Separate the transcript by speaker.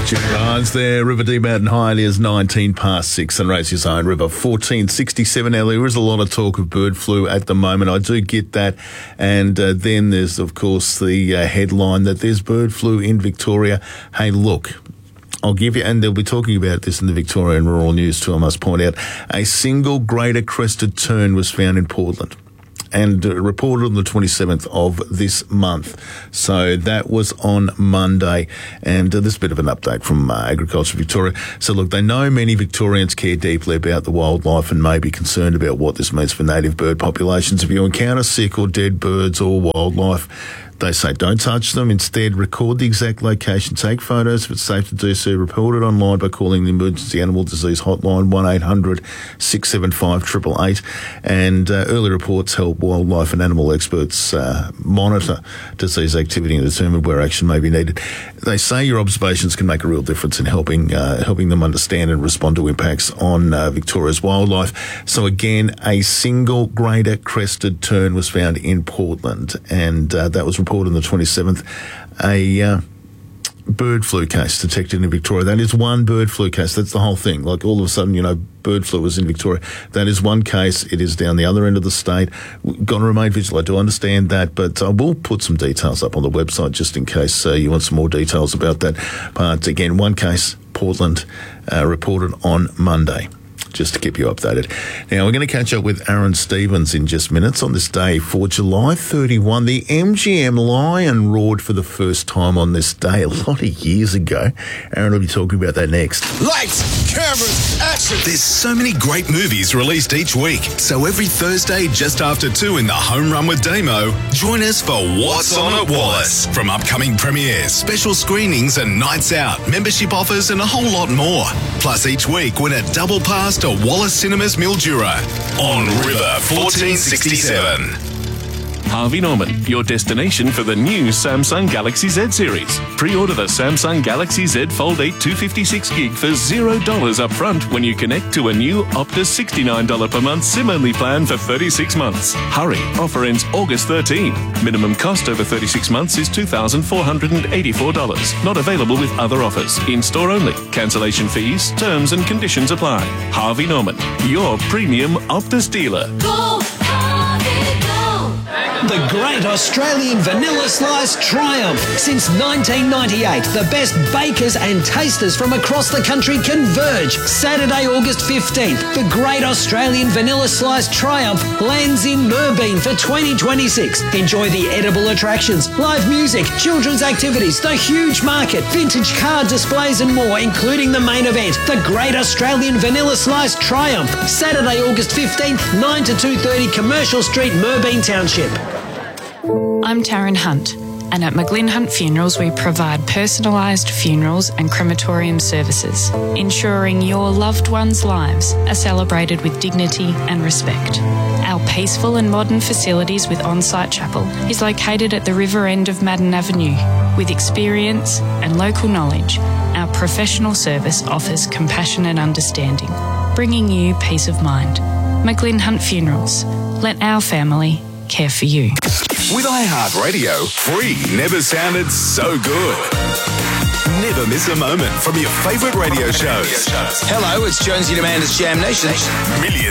Speaker 1: It's there. River Dee Mountain High is 19 past 6 and Racing Zone River 1467. Now, there is a lot of talk of bird flu at the moment. I do get that. And then there's, of course, the headline that there's bird flu in Victoria. Hey, look, I'll give you, and they'll be talking about this in the Victorian Rural News too, I must point out. A single greater crested tern was found in Portland and reported on the 27th of this month. So that was on Monday. And this is a bit of an update from Agriculture Victoria. So look, they know many Victorians care deeply about the wildlife and may be concerned about what this means for native bird populations. If you encounter sick or dead birds or wildlife, they say don't touch them. Instead, record the exact location, take photos if it's safe to do so, report it online by calling the Emergency Animal Disease Hotline 1-800-675-888. And early reports help wildlife and animal experts monitor disease activity and determine where action may be needed. They say your observations can make a real difference in helping them understand and respond to impacts on Victoria's wildlife. So again, a single greater crested tern was found in Portland, and that was reported on the 27th. A bird flu case detected in Victoria. That is one bird flu case. That's the whole thing. Like all of a sudden, bird flu was in Victoria. That is one case. It is down the other end of the state. We've got to remain vigilant. I do understand that, but I will put some details up on the website just in case you want some more details about that. But again, one case, Portland, reported on Monday. Just to keep you updated. Now, we're going to catch up with Aaron Stevens in just minutes. On this day for July 31, the MGM Lion roared for the first time on this day a lot of years ago. Aaron will be talking about that next.
Speaker 2: Lights, cameras, action!
Speaker 3: There's so many great movies released each week. So every Thursday, just after 2 in the Home Run with Damo, join us for What's On at Wallace. From upcoming premieres, special screenings and nights out, membership offers and a whole lot more. Plus, each week, win a double pass to Wallace Cinemas Mildura on River 1467.
Speaker 4: Harvey Norman, your destination for the new Samsung Galaxy Z series. Pre-order the Samsung Galaxy Z Fold 8 256GB for $0 up front when you connect to a new Optus $69 per month SIM-only plan for 36 months. Hurry, offer ends August 13. Minimum cost over 36 months is $2,484. Not available with other offers. In-store only. Cancellation fees, terms and conditions apply. Harvey Norman, your premium Optus dealer.
Speaker 5: Go, Harvey, go!
Speaker 6: The Great Australian Vanilla Slice Triumph. Since 1998, the best bakers and tasters from across the country converge. Saturday, August 15th, the Great Australian Vanilla Slice Triumph lands in Merbein for 2026. Enjoy the edible attractions, live music, children's activities, the huge market, vintage car displays and more, including the main event, the Great Australian Vanilla Slice Triumph. Saturday, August 15th, 9 to 2:30 Commercial Street, Merbein Township.
Speaker 7: I'm Taryn Hunt, and at McGlynn Hunt Funerals we provide personalised funerals and crematorium services, ensuring your loved ones' lives are celebrated with dignity and respect. Our peaceful and modern facilities with on-site chapel is located at the river end of Madden Avenue. With experience and local knowledge, our professional service offers compassion and understanding, bringing you peace of mind. McGlynn Hunt Funerals. Let our family care for you.
Speaker 3: With iHeartRadio, free never sounded so good. Never miss a moment from your favourite radio shows.
Speaker 2: Hello, it's Jonesy and Amanda's Jam Nation.
Speaker 3: Millions